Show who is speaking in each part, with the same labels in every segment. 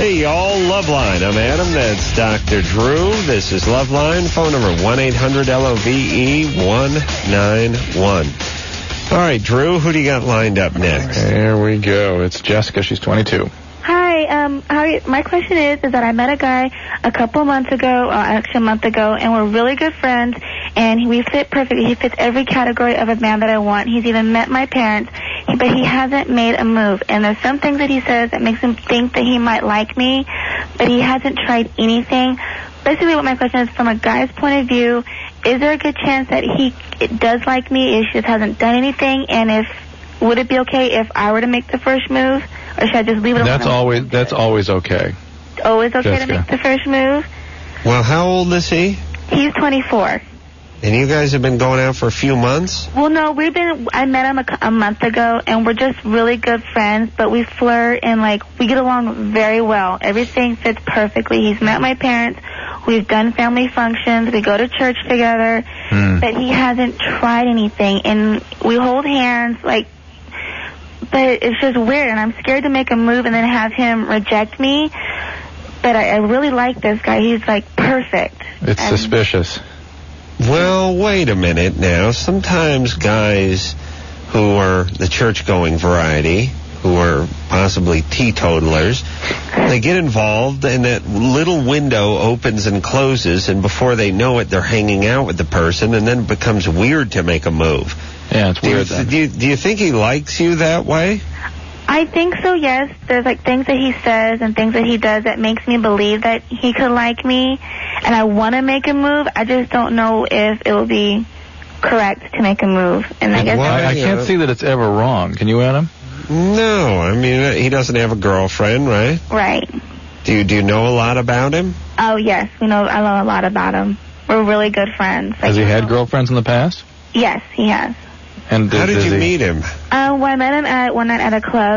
Speaker 1: Hey, y'all, Loveline. I'm Adam. That's Dr. Drew. This is Loveline. Phone number 1-800-LOVE-191. All right, Drew, who do you got lined up next?
Speaker 2: Here we go. It's Jessica. She's 22.
Speaker 3: Hi. My question is that I met a guy a couple months ago, actually a month ago, and we're really good friends, and we fit perfectly. He fits every category of a man that I want. He's even met my parents, but he hasn't made a move. And there's some things that he says that makes him think that he might like me, but he hasn't tried anything. Basically, what my question is, from a guy's point of view, is there a good chance that he does like me, he just hasn't done anything, and would it be okay if I were to make the first move, or should I just leave it alone?
Speaker 2: That's always okay.
Speaker 3: Always okay,
Speaker 2: Jessica,
Speaker 3: to make the first move?
Speaker 1: Well, how old is he?
Speaker 3: He's 24.
Speaker 1: And you guys have been going out for a few months?
Speaker 3: Well, no, I met him a month ago, and we're just really good friends, but we flirt, and, we get along very well. Everything fits perfectly. He's met my parents. We've done family functions. We go to church together. But he hasn't tried anything, and we hold hands, but it's just weird, and I'm scared to make a move and then have him reject me. But I really like this guy. He's, perfect.
Speaker 2: It's suspicious.
Speaker 1: Well, wait a minute now. Sometimes guys who are the church-going variety, who are possibly teetotalers, they get involved, and that little window opens and closes, and before they know it, they're hanging out with the person, and then it becomes weird to make a move.
Speaker 2: Yeah, it's weird.
Speaker 1: Do you think he likes you that way?
Speaker 3: I think so, yes. There's, things that he says and things that he does that makes me believe that he could like me, and I want to make a move. I just don't know if it will be correct to make a move. And I guess
Speaker 2: I can't see that it's ever wrong. Can you, Adam?
Speaker 1: No, I mean, he doesn't have a girlfriend, right?
Speaker 3: Right.
Speaker 1: Do you know a lot about him?
Speaker 3: Oh, yes. I know a lot about him. We're really good friends.
Speaker 2: Has he had girlfriends in the past?
Speaker 3: Yes, he has.
Speaker 2: And
Speaker 1: how did you meet him?
Speaker 3: Well, I met him one night at a club,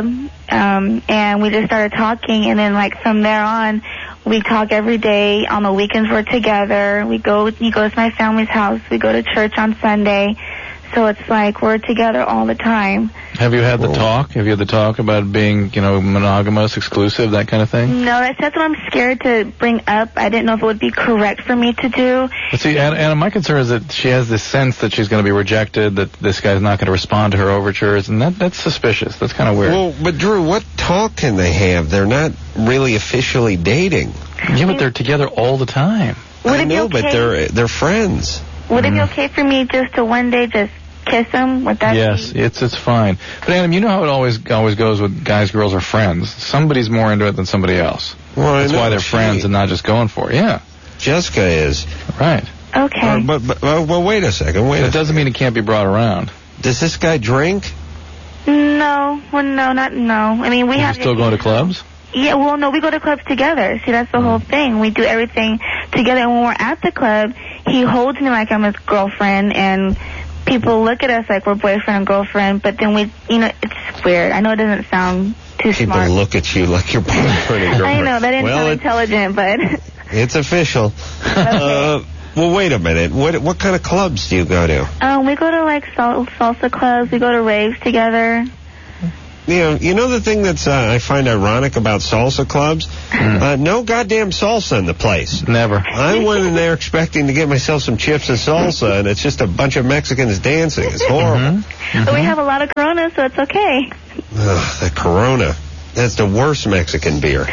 Speaker 3: and we just started talking, and then, from there on, we talk every day. On the weekends, we're together. He goes to my family's house. We go to church on Sunday. So it's we're together all the time.
Speaker 2: Have you had the talk? Have you had the talk about being, monogamous, exclusive, that kind of thing?
Speaker 3: No, that's what I'm scared to bring up. I didn't know if it would be correct for me to do.
Speaker 2: But see, Anna, my concern is that she has this sense that she's going to be rejected, that this guy's not going to respond to her overtures, and that's suspicious. That's kind of weird.
Speaker 1: Well, but Drew, what talk can they have? They're not really officially dating.
Speaker 2: Yeah, but they're together all the time.
Speaker 1: I know, but they're friends.
Speaker 3: Would it be okay for me just to one day just kiss him? Would that
Speaker 2: Yes, it's fine. But Adam, you know how it always goes with guys, girls, or friends. Somebody's more into it than somebody else.
Speaker 1: Well,
Speaker 2: that's why they're friends and not just going for it. Yeah.
Speaker 1: Jessica is.
Speaker 2: Right.
Speaker 3: Okay.
Speaker 1: But wait a second.
Speaker 2: It doesn't mean it can't be brought around.
Speaker 1: Does this guy drink?
Speaker 3: No. Well, no. I mean, we have...
Speaker 2: You still going to clubs?
Speaker 3: Yeah, well, no, we go to clubs together. See, that's the whole thing. We do everything together. And when we're at the club, he holds me like I'm his girlfriend, and people look at us like we're boyfriend and girlfriend, but then it's weird. I know it doesn't sound too smart.
Speaker 1: People look at you like you're boyfriend and girlfriend.
Speaker 3: I know, that didn't sound intelligent, but...
Speaker 1: It's official.
Speaker 3: Okay.
Speaker 1: Well, wait a minute. What kind of clubs do you go to?
Speaker 3: We go to, salsa clubs. We go to raves together.
Speaker 1: You know the thing that's I find ironic about salsa clubs? No goddamn salsa in the place.
Speaker 2: Never.
Speaker 1: I went in there expecting to get myself some chips and salsa, and it's just a bunch of Mexicans dancing. It's horrible.
Speaker 3: But we have a lot of Corona, so it's okay.
Speaker 1: The Corona. That's the worst Mexican beer.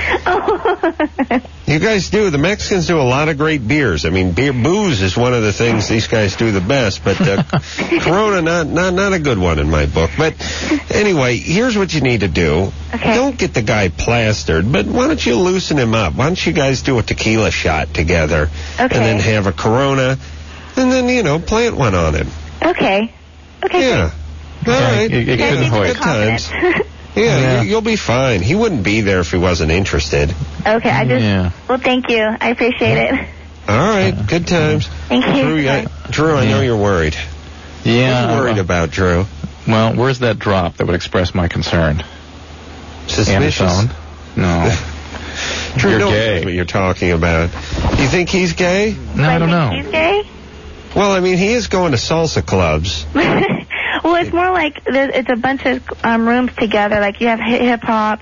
Speaker 1: You guys do. The Mexicans do a lot of great beers. I mean, booze is one of the things these guys do the best, but Corona, not a good one in my book. But anyway, here's what you need to do.
Speaker 3: Okay.
Speaker 1: Don't get the guy plastered, but why don't you loosen him up? Why don't you guys do a tequila shot together, and then have a Corona, and then, plant one on him.
Speaker 3: Okay.
Speaker 1: Yeah. All right.
Speaker 2: It couldn't hurt.
Speaker 1: Good times. Yeah, you'll be fine. He wouldn't be there if he wasn't interested.
Speaker 3: Okay, well, thank you. I appreciate it.
Speaker 1: All right, good times.
Speaker 3: Thank you.
Speaker 1: Drew, I know you're worried.
Speaker 2: Yeah.
Speaker 1: What are you worried about, Drew?
Speaker 2: Well, where's that drop that would express my concern?
Speaker 1: Suspicious?
Speaker 2: No.
Speaker 1: Drew,
Speaker 2: you're
Speaker 1: knows
Speaker 2: gay.
Speaker 1: What you're talking about. You think he's gay?
Speaker 2: No, I don't know.
Speaker 3: He's gay?
Speaker 1: Well, I mean, he is going to salsa clubs.
Speaker 3: Well, it's more like it's a bunch of rooms together. Like you have hip hop,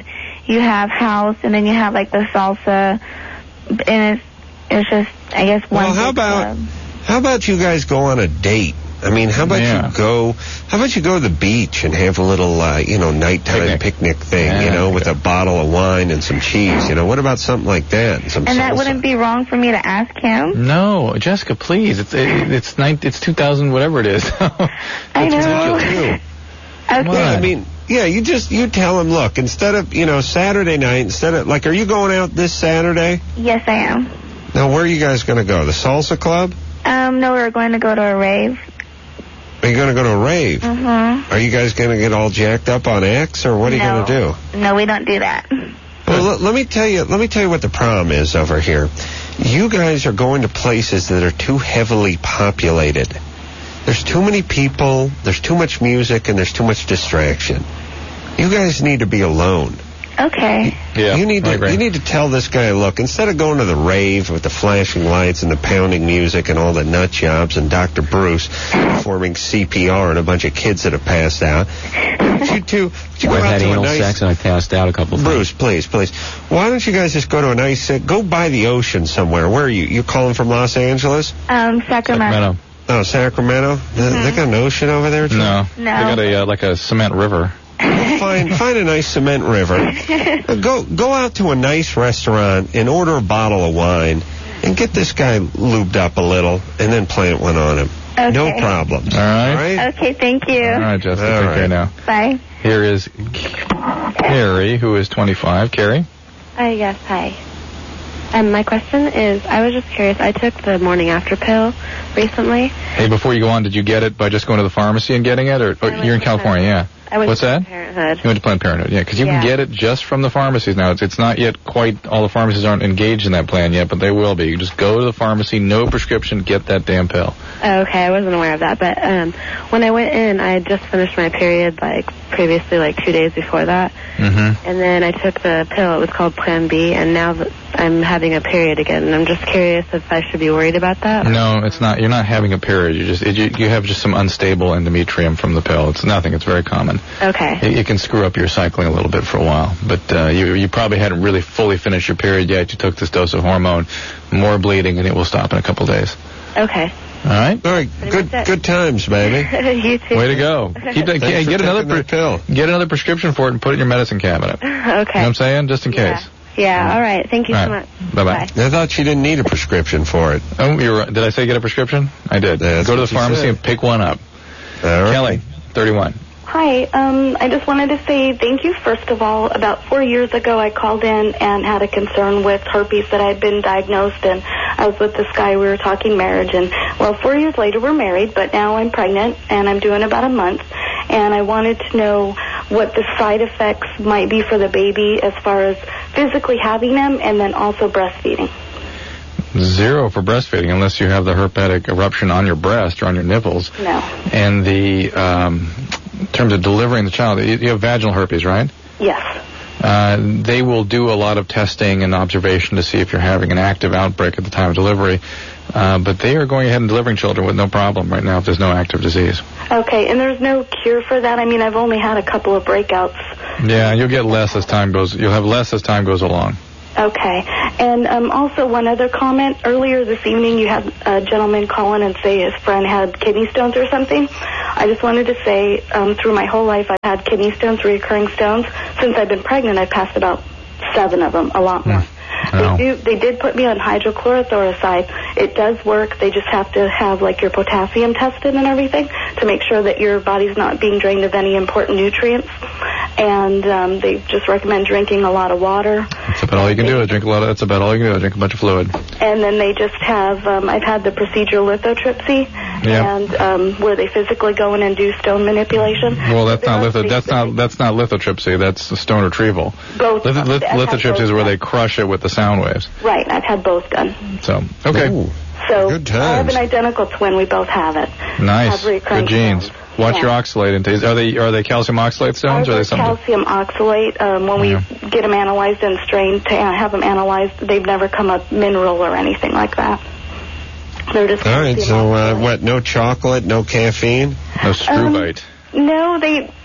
Speaker 3: you have house, and then you have like the salsa, and it's just, I guess, one.
Speaker 1: Well, how about you guys go on a date? I mean, how about you go to the beach and have a little, nighttime picnic thing, with a bottle of wine and some cheese, what about something like that? Some
Speaker 3: and
Speaker 1: salsa?
Speaker 3: That wouldn't be wrong for me to ask him?
Speaker 2: No, Jessica, please. It's 2000, whatever it is.
Speaker 3: I know.
Speaker 1: Okay.
Speaker 2: Well,
Speaker 1: I mean, yeah, you tell him, look, instead of, Saturday night, are you going out this Saturday?
Speaker 3: Yes, I am.
Speaker 1: Now, where are you guys going to go? The salsa club?
Speaker 3: No, we're going to go to a rave.
Speaker 1: Are you going to go to a rave?
Speaker 3: Mm-hmm.
Speaker 1: Are you guys going to get all jacked up on X, or what are you going to do?
Speaker 3: No, we don't do that.
Speaker 1: Well, let me tell you what the problem is over here. You guys are going to places that are too heavily populated. There's too many people, there's too much music, and there's too much distraction. You guys need to be alone.
Speaker 3: Okay.
Speaker 2: Yeah,
Speaker 1: you need to tell this guy, look, instead of going to the rave with the flashing lights and the pounding music and all the nut jobs and Dr. Bruce performing CPR and a bunch of kids that have passed out, you go out to a nice
Speaker 4: sex and I passed out a couple of
Speaker 1: Bruce, please. Why don't you guys just go to a nice, go by the ocean somewhere? Where are you? You calling from Los Angeles?
Speaker 3: Sacramento.
Speaker 1: Oh, Sacramento? They got an ocean over there too?
Speaker 2: No. They got a cement river.
Speaker 1: Find a nice cement river. Go out to a nice restaurant and order a bottle of wine and get this guy lubed up a little and then plant one on him.
Speaker 3: Okay.
Speaker 1: No problem.
Speaker 2: All right.
Speaker 3: Okay, thank you.
Speaker 2: All right, Jessica. Take care now.
Speaker 3: Bye.
Speaker 2: Here is Carrie, who is 25. Carrie?
Speaker 5: Yes, hi. My question is, I was just curious, I took the morning after pill recently.
Speaker 2: Hey, before you go on, did you get it by just going to the pharmacy and getting it? Or you're in California, yeah.
Speaker 5: What's
Speaker 2: that?
Speaker 5: Planned Parenthood.
Speaker 2: You went to Planned Parenthood, yeah, because you can get it just from the pharmacies now. It's not yet quite, all the pharmacies aren't engaged in that plan yet, but they will be. You just go to the pharmacy, no prescription, get that damn pill.
Speaker 5: Okay, I wasn't aware of that, but when I went in, I had just finished my period, previously, 2 days before that, and then I took the pill. It was called Plan B, and now that I'm having a period again, and I'm just curious if I should be worried about that.
Speaker 2: No, it's not. You're not having a period. You have just some unstable endometrium from the pill. It's nothing. It's very common.
Speaker 5: Okay.
Speaker 2: It can screw up your cycling a little bit for a while, but you probably hadn't really fully finished your period yet. You took this dose of hormone, more bleeding, and it will stop in a couple days.
Speaker 5: Okay.
Speaker 2: All right.
Speaker 1: All right. Good times, baby.
Speaker 5: You too.
Speaker 2: Get another prescription for it and put it in your medicine cabinet.
Speaker 5: Okay.
Speaker 2: You know what I'm saying? Just in case.
Speaker 5: Yeah. All right. Thank you so much.
Speaker 2: Bye-bye.
Speaker 1: I thought she didn't need a prescription for it.
Speaker 2: Oh, you're right. Did I say get a prescription? I did. Go to the pharmacy and pick one up.
Speaker 1: All right.
Speaker 2: Kelly, 31.
Speaker 6: Hi, I just wanted to say thank you, first of all. About 4 years ago, I called in and had a concern with herpes that I'd been diagnosed, and I was with this guy. We were talking marriage, and, 4 years later, we're married, but now I'm pregnant, and I'm doing about a month, and I wanted to know what the side effects might be for the baby as far as physically having them and then also breastfeeding.
Speaker 2: 0 for breastfeeding unless you have the herpetic eruption on your breast or on your nipples.
Speaker 6: No.
Speaker 2: And in terms of delivering the child, you have vaginal herpes, right?
Speaker 6: Yes.
Speaker 2: They will do a lot of testing and observation to see if you're having an active outbreak at the time of delivery. But they are going ahead and delivering children with no problem right now if there's no active disease.
Speaker 6: Okay, and there's no cure for that? I mean, I've only had a couple of breakouts.
Speaker 2: Yeah, you'll get less as time goes. You'll have less as time goes along.
Speaker 6: Okay. And also one other comment. Earlier this evening you had a gentleman call in and say his friend had kidney stones or something. I just wanted to say through my whole life I've had kidney stones, recurring stones. Since I've been pregnant I've passed about 7 of them, a lot more. They did put me on hydrochlorothiazide. It does work. They just have to have your potassium tested and everything to make sure that your body's not being drained of any important nutrients. And they just recommend drinking a lot of water.
Speaker 2: That's about all you can do. That's about all you can do. Drink a bunch of fluid.
Speaker 6: And then they just have, I've had the procedure lithotripsy, and where they physically go in and do stone manipulation.
Speaker 2: Well, that's not lithotripsy. That's stone retrieval.
Speaker 6: Both.
Speaker 2: Lithotripsy is where they crush it with the sound waves.
Speaker 6: Right. I've had both done.
Speaker 2: So, okay.
Speaker 1: Ooh,
Speaker 6: so
Speaker 1: good times.
Speaker 6: I have an identical twin. We both have it.
Speaker 2: Nice. Good genes.
Speaker 6: Stones.
Speaker 2: Watch your oxalate intake. Are they calcium oxalate stones? Or are they something?
Speaker 6: Calcium oxalate. When we get them analyzed and strained to have them analyzed, they've never come up mineral or anything like that. They're just
Speaker 1: all right. So what? No chocolate, no caffeine,
Speaker 2: no struvite.
Speaker 6: No,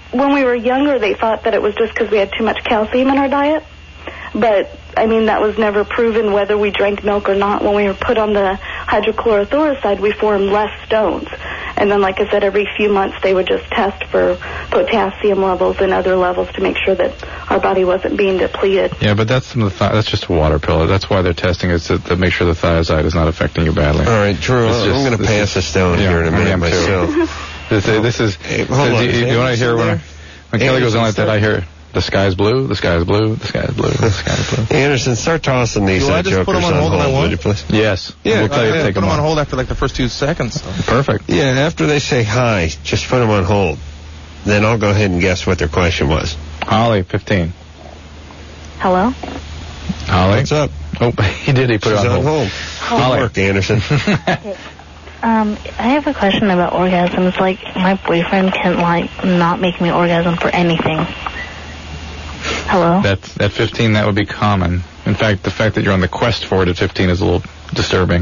Speaker 6: when we were younger, they thought that it was just because we had too much calcium in our diet. But, I mean, that was never proven whether we drank milk or not. When we were put on the hydrochlorothiazide, we formed less stones. And then, like I said, every few months they would just test for potassium levels and other levels to make sure that our body wasn't being depleted.
Speaker 2: Yeah, but that's just a water pill. That's why they're testing is to make sure the thiazide is not affecting you badly.
Speaker 1: All right, Drew, I'm going to pass this down here in a minute myself.
Speaker 2: This is... Hold on. Do you want to hear when Kelly goes on like that, I hear... The sky's blue, the sky's blue, the sky's blue, the sky's blue.
Speaker 1: Anderson, start tossing these jokers
Speaker 4: put them on hold
Speaker 1: would you please?
Speaker 2: Yes.
Speaker 1: Yeah,
Speaker 2: we'll tell you to take
Speaker 4: put
Speaker 2: them
Speaker 4: on hold after like the first 2 seconds.
Speaker 2: Perfect.
Speaker 1: Yeah, after they say hi, just put them on hold. Then I'll go ahead and guess what their question was.
Speaker 2: Holly, 15.
Speaker 3: Hello?
Speaker 2: Holly?
Speaker 1: What's up?
Speaker 2: Oh, he did. He put it on hold.
Speaker 1: Good work, Anderson.
Speaker 3: I have a question about orgasms. Like, my boyfriend can, like, not make me orgasm for anything. Hello?
Speaker 2: At 15, that would be common. In fact, the fact that you're on the quest for it at 15 is a little disturbing.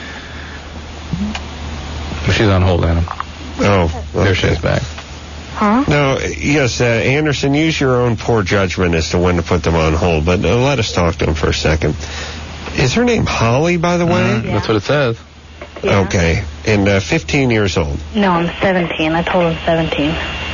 Speaker 2: But she's on hold, Adam.
Speaker 1: Oh, okay.
Speaker 2: There she is back.
Speaker 3: Huh?
Speaker 1: No, yes, Anderson, use your own poor judgment as to when to put them on hold, but let us talk to him for a second. Is her name Holly, by the way?
Speaker 3: Yeah.
Speaker 2: That's what it says.
Speaker 3: Yeah.
Speaker 1: Okay. And 15 years old?
Speaker 3: No, I'm 17. I told him 17.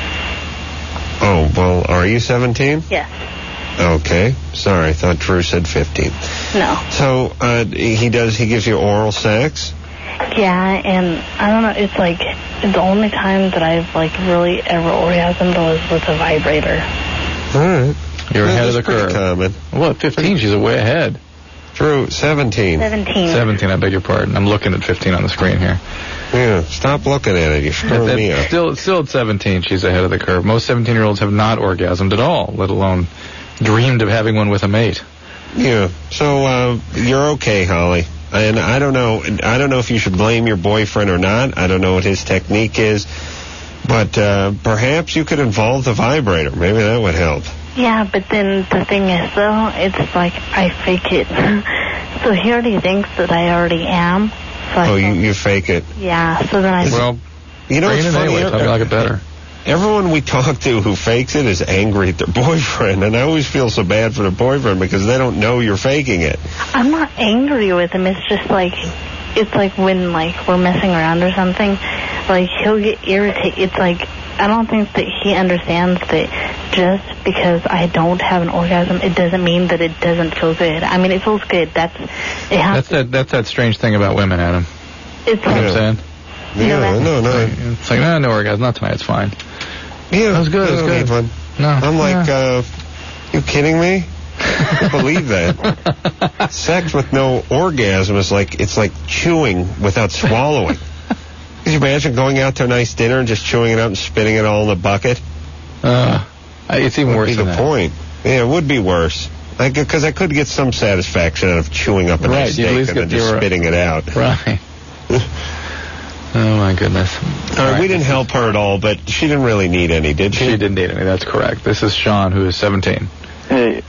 Speaker 1: Oh, well, are you 17?
Speaker 3: Yes.
Speaker 1: Okay. Sorry, I thought Drew said 15.
Speaker 3: No.
Speaker 1: So, he gives you oral sex?
Speaker 3: Yeah, and I don't know, it's like, the only time that I've, like, really ever orgasmed was with a vibrator.
Speaker 1: All right.
Speaker 2: You're ahead of the
Speaker 1: pretty
Speaker 2: curve.
Speaker 1: Common.
Speaker 2: Well, at 15, she's way ahead.
Speaker 1: Drew, 17.
Speaker 2: 17, I beg your pardon. I'm looking at 15 on the screen here.
Speaker 1: Yeah, stop looking at it. You're screwing me up.
Speaker 2: Still at 17, she's ahead of the curve. Most 17-year-olds have not orgasmed at all, let alone dreamed of having one with a mate.
Speaker 1: Yeah. So, you're okay, Holly. And I don't know if you should blame your boyfriend or not. I don't know what his technique is. But perhaps you could involve the vibrator. Maybe that would help.
Speaker 3: Yeah, but then the thing is, though, it's like I fake it. So he already thinks that I already am. So
Speaker 1: you fake it?
Speaker 3: Yeah, so then I...
Speaker 2: Well,
Speaker 1: you know what's funny?
Speaker 2: Anyway, tell me like it better.
Speaker 1: Everyone we talk to who fakes it is angry at their boyfriend, and I always feel so bad for their boyfriend because they don't know you're faking it.
Speaker 3: I'm not angry with him. It's just like, it's like when, like, we're messing around or something, like, he'll get irritated. It's like, I don't think that he understands that just because I don't have an orgasm, it doesn't mean that it doesn't feel good. I mean, it feels good. That's that
Speaker 2: strange thing about women, Adam.
Speaker 3: It's
Speaker 2: you know what I'm saying?
Speaker 1: Yeah, no.
Speaker 2: It's like, no orgasm, not tonight, it's fine.
Speaker 1: Yeah,
Speaker 2: that was good. That was good.
Speaker 1: One.
Speaker 2: No,
Speaker 1: I'm like, you kidding me? I can't believe that. Sex with no orgasm is like, it's like chewing without swallowing. Could you imagine going out to a nice dinner and just chewing it up and spitting it all in the bucket?
Speaker 2: It's even worse than that.
Speaker 1: That would be the point. Yeah, it would be worse. Because I could get some satisfaction out of chewing up a nice steak and then just spitting it out.
Speaker 2: Right. Oh, my goodness.
Speaker 1: All right, we didn't help her at all, but she didn't really need any, did she?
Speaker 2: She didn't need any, that's correct. This is Sean, who is 17.
Speaker 7: Hey,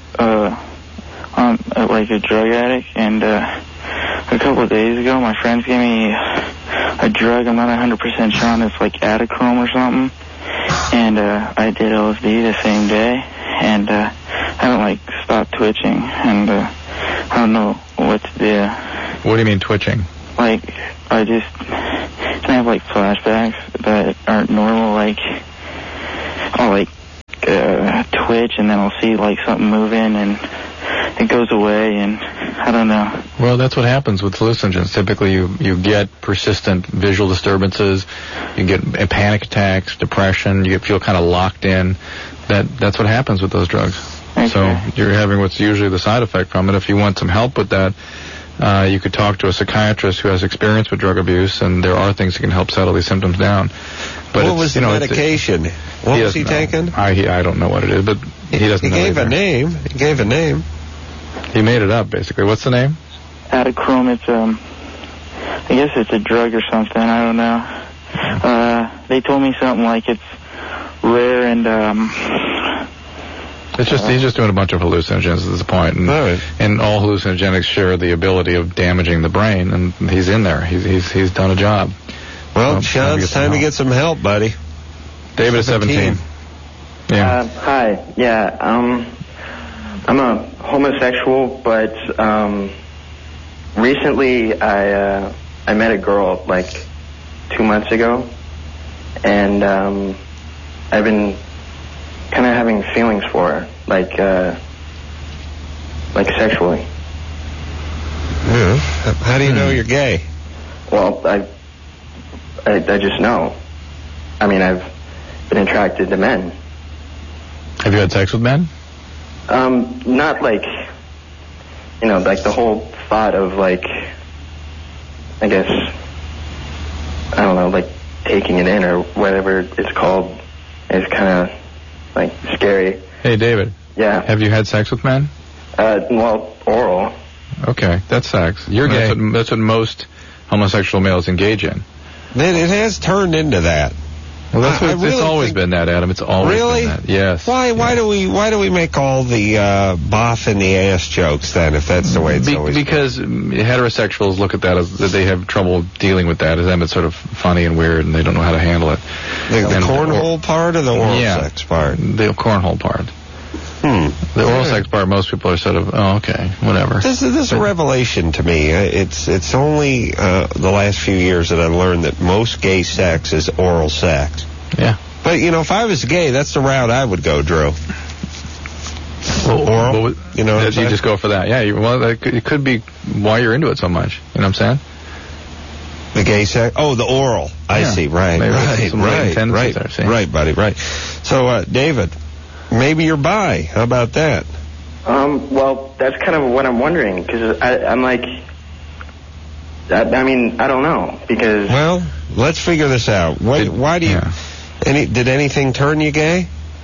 Speaker 7: I'm like a drug addict, and a couple of days ago, my friends gave me a drug. I'm not 100% sure on. It's like Adachrome or something. And I did LSD the same day, and I haven't, like, stopped twitching, and I don't know what to do.
Speaker 2: What do you mean twitching?
Speaker 7: Like, I just have, like, flashbacks that aren't normal. Like, I'll, like, twitch, and then I'll see, like, something moving, and it goes away, and I don't know.
Speaker 2: Well, that's what happens with hallucinogens. Typically, you get persistent visual disturbances, you get panic attacks, depression, you feel kind of locked in. That's what happens with those drugs. Okay. So you're having what's usually the side effect from it. If you want some help with that, you could talk to a psychiatrist who has experience with drug abuse, and there are things that can help settle these symptoms down. But
Speaker 1: what was the medication? What was he taking?
Speaker 2: I don't know what it is, but he doesn't know.
Speaker 1: He gave a name. He gave a name.
Speaker 2: He made it up, basically. What's the name?
Speaker 7: Adachrome. It's I guess it's a drug or something. I don't know. They told me something like it's rare and
Speaker 2: It's just he's just doing a bunch of hallucinogens at this point, and all hallucinogenics share the ability of damaging the brain, and he's in there. He's done a job.
Speaker 1: Well, Sean, it's time to get some help, buddy.
Speaker 2: David is 17. Yeah.
Speaker 8: Hi. Yeah. I'm a homosexual, but recently I met a girl like 2 months ago, and I've been kind of having feelings for her, like sexually.
Speaker 1: Yeah. How do you know you're gay?
Speaker 8: Well, I just know. I mean, I've been attracted to men.
Speaker 2: Have you had sex with men?
Speaker 8: Not like, like the whole thought of like, I guess, I don't know, like taking it in or whatever it's called is kind of like scary.
Speaker 2: Hey, David.
Speaker 8: Yeah.
Speaker 2: Have you had sex with men?
Speaker 8: Well, oral.
Speaker 2: Okay, that's sex. You're gay. That's what most homosexual males engage in.
Speaker 1: It has turned into that.
Speaker 2: Well, that's what it's always been that, Adam. It's always been that. Yes.
Speaker 1: Why do we make all the boff in the ass jokes then, if that's the way it's always been?
Speaker 2: Because heterosexuals look at that as that they have trouble dealing with that. As them, it's sort of funny and weird, and they don't know how to handle it.
Speaker 1: The cornhole part or the oral sex part?
Speaker 2: The cornhole part. The oral sex part, most people are sort of, oh, okay, whatever.
Speaker 1: This is a revelation to me. It's only the last few years that I've learned that most gay sex is oral sex.
Speaker 2: Yeah.
Speaker 1: But, if I was gay, that's the route I would go, Drew. Oral,
Speaker 2: you just go for that. Yeah, it could be why you're into it so much. You know what I'm saying?
Speaker 1: The gay sex? Oh, the oral. I see, right, buddy, right. So, David, maybe you're bi. How about that?
Speaker 8: Well, that's kind of what I'm wondering, because I'm like, I mean, I don't know, because...
Speaker 1: Well, let's figure this out. Why do you... Did anything turn you gay?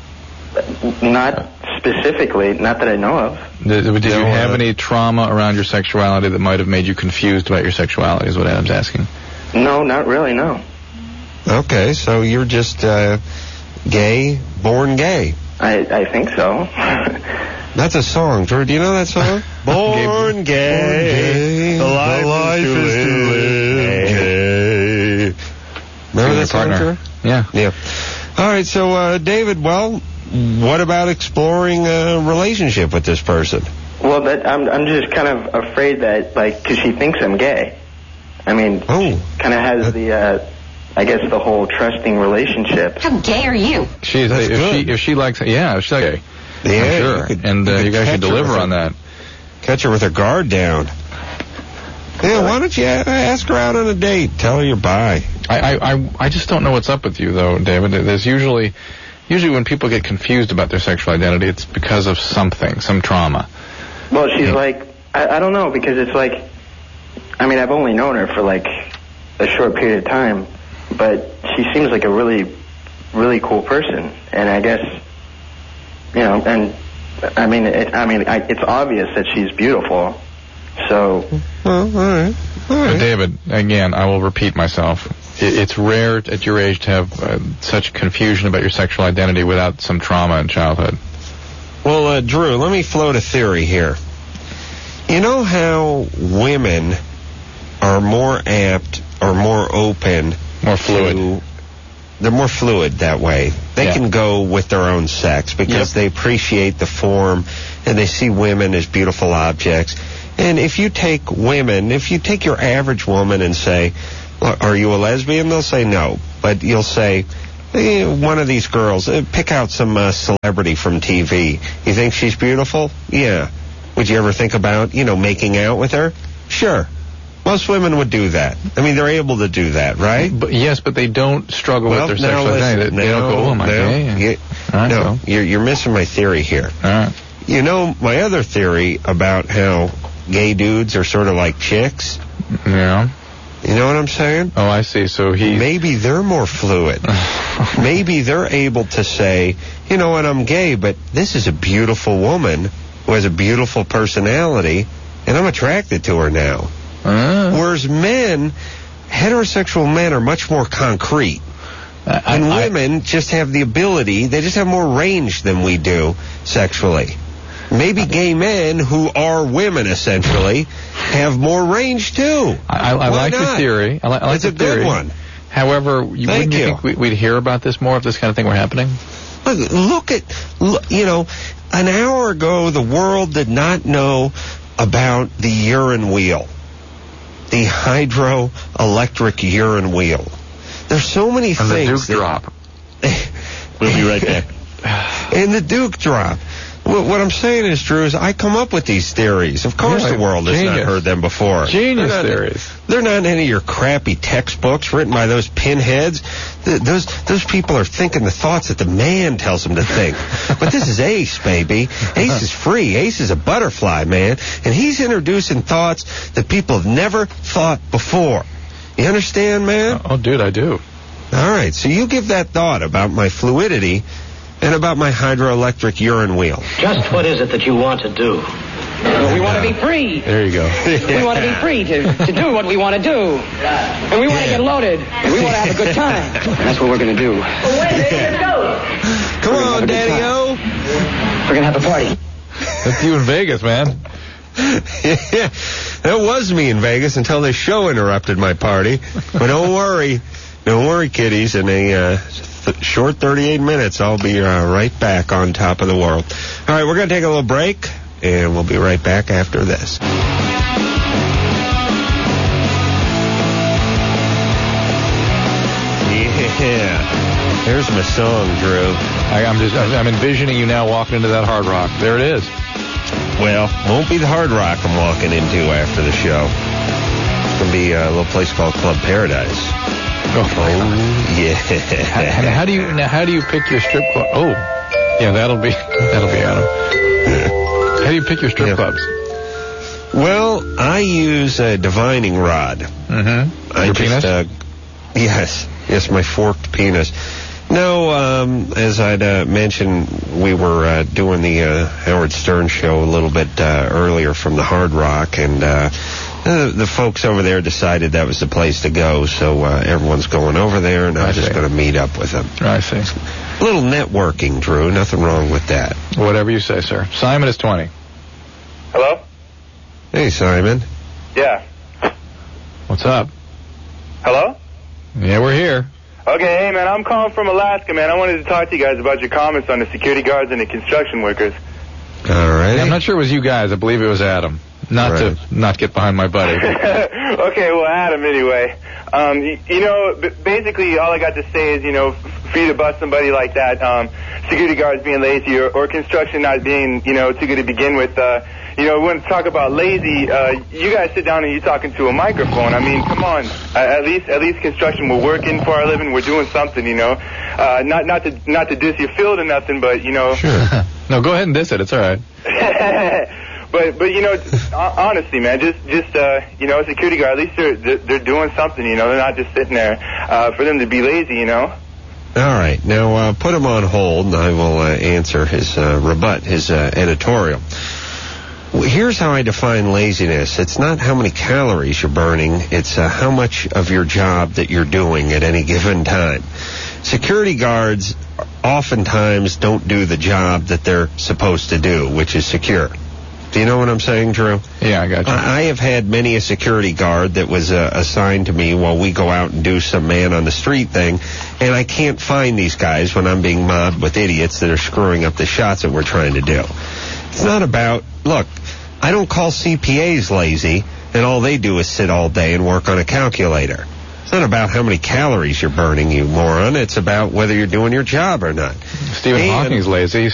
Speaker 8: Not specifically, not that I know of.
Speaker 2: Did you have any trauma around your sexuality that might have made you confused about your sexuality, is what Adam's asking?
Speaker 8: No, not really, no.
Speaker 1: Okay, so you're just gay, born gay.
Speaker 8: I think so.
Speaker 1: That's a song, Drew. Do you know that song? Born gay, the life is to live gay. Remember that song, Drew?
Speaker 2: Yeah.
Speaker 1: All right, so, David, well, what about exploring a relationship with this person?
Speaker 8: Well, I'm just kind of afraid that, because she thinks I'm gay. I mean, kind of has I guess the whole trusting relationship.
Speaker 9: How gay are you?
Speaker 2: If she likes gay. Yeah, I'm sure. And you guys should deliver on that.
Speaker 1: Catch her with her guard down. Yeah, why don't you ask her out on a date? Tell her you're bi.
Speaker 2: I just don't know what's up with you, though, David. There's usually when people get confused about their sexual identity, it's because of something, some trauma.
Speaker 8: Well, she's like, I don't know, because it's like, I mean, I've only known her for like a short period of time, but she seems like a really, really cool person, and I guess, and I mean, it's obvious that she's beautiful. So.
Speaker 1: Well, all right.
Speaker 2: But David, again, I will repeat myself. It's rare at your age to have such confusion about your sexual identity without some trauma in childhood.
Speaker 1: Well, Drew, let me float a theory here. You know how women are more apt or more open,
Speaker 2: more fluid.
Speaker 1: They're more fluid that way. They can go with their own sex because they appreciate the form and they see women as beautiful objects. And if you take your average woman and say, are you a lesbian? They'll say no. But you'll say, one of these girls, pick out some celebrity from TV. You think she's beautiful? Yeah. Would you ever think about, making out with her? Sure. Most women would do that. I mean, they're able to do that, right?
Speaker 2: But they don't struggle with their sexual identity. They don't go, oh, am I gay?
Speaker 1: No, you're missing my theory here.
Speaker 2: All right.
Speaker 1: My other theory about how gay dudes are sort of like chicks.
Speaker 2: Yeah.
Speaker 1: You know what I'm saying?
Speaker 2: Oh, I see. So
Speaker 1: maybe they're more fluid. Maybe they're able to say, you know what, I'm gay, but this is a beautiful woman who has a beautiful personality, and I'm attracted to her now. Whereas heterosexual men are much more concrete. And women just have the ability, they just have more range than we do sexually. Maybe gay men who are women, essentially, have more range, too.
Speaker 2: I like the theory. I like
Speaker 1: it's a good one.
Speaker 2: However, wouldn't you think we'd hear about this more if this kind of thing were happening?
Speaker 1: Look, an hour ago, the world did not know about the urine wheel, the hydroelectric urine wheel. There's so many
Speaker 2: and
Speaker 1: things.
Speaker 2: The Duke drop.
Speaker 9: We'll be right back.
Speaker 1: And the Duke drop. What I'm saying is, Drew, is I come up with these theories. Of course the world has not heard them before.
Speaker 2: Genius theories.
Speaker 1: They're not in any of your crappy textbooks written by those pinheads. Those people are thinking the thoughts that the man tells them to think. But this is Ace, baby. Ace is free. Ace is a butterfly, man. And he's introducing thoughts that people have never thought before. You understand, man?
Speaker 2: Oh, dude, I do.
Speaker 1: All right, so you give that thought about my fluidity and about my hydroelectric urine wheel.
Speaker 10: Just what is it that you want to do?
Speaker 11: We want to be free.
Speaker 2: There you go.
Speaker 11: We want to be free to do what we want to do. And we want to get loaded. And we want to have a good time. And that's what we're going to do.
Speaker 1: Come on, Daddy-O.
Speaker 11: We're going to have a party.
Speaker 2: That's you in Vegas, man.
Speaker 1: Yeah, that was me in Vegas until this show interrupted my party. But don't worry, kiddies. In a short 38 minutes, I'll be right back on top of the world. All right, we're going to take a little break, and we'll be right back after this. Yeah, there's my song, Drew.
Speaker 2: I'm envisioning you now walking into that Hard Rock. There it is.
Speaker 1: Well, won't be the Hard Rock I'm walking into after the show. It's going to be a little place called Club Paradise.
Speaker 2: Oh
Speaker 1: yeah.
Speaker 2: How do you pick your strip club? Oh, yeah, that'll be Adam. How do you pick your strip clubs?
Speaker 1: Well, I use a divining rod.
Speaker 2: Mm-hmm.
Speaker 1: Your
Speaker 2: penis?
Speaker 1: Yes, my forked penis. No, as I'd mentioned, we were doing the Howard Stern show a little bit earlier from the Hard Rock, and the folks over there decided that was the place to go, so everyone's going over there, and I'm just going to meet up with them.
Speaker 2: I see.
Speaker 1: A little networking, Drew. Nothing wrong with that.
Speaker 2: Whatever you say, sir. Simon is 20.
Speaker 12: Hello?
Speaker 1: Hey, Simon.
Speaker 12: Yeah.
Speaker 2: What's up?
Speaker 12: Hello?
Speaker 2: Yeah, we're here.
Speaker 12: Okay, hey, man, I'm calling from Alaska, man. I wanted to talk to you guys about your comments on the security guards and the construction workers.
Speaker 1: All right.
Speaker 2: Yeah, I'm not sure it was you guys. I believe it was Adam. Not to get behind my buddy.
Speaker 12: Okay, well, Adam, anyway. Basically, all I got to say is, for you to bust somebody like that, security guards being lazy or construction not being, too good to begin with, we want to talk about lazy. You guys sit down and you're talking to a microphone. I mean, come on. At least construction. We're working for our living. We're doing something. Not to diss your field or nothing, but
Speaker 2: Sure. No, go ahead and diss it. It's all right.
Speaker 12: But honestly, man, just a security guard. At least they're doing something. They're not just sitting there. For them to be lazy, All
Speaker 1: right. Now put him on hold, and I will answer his rebut his editorial. Here's how I define laziness. It's not how many calories you're burning. It's how much of your job that you're doing at any given time. Security guards oftentimes don't do the job that they're supposed to do, which is secure. Do you know what I'm saying, Drew?
Speaker 2: Yeah, I got you.
Speaker 1: I have had many a security guard that was assigned to me while we go out and do some man-on-the-street thing, and I can't find these guys when I'm being mobbed with idiots that are screwing up the shots that we're trying to do. It's not about, look, I don't call CPAs lazy, and all they do is sit all day and work on a calculator. It's not about how many calories you're burning, you moron. It's about whether you're doing your job or not.
Speaker 2: Stephen Hawking's lazy.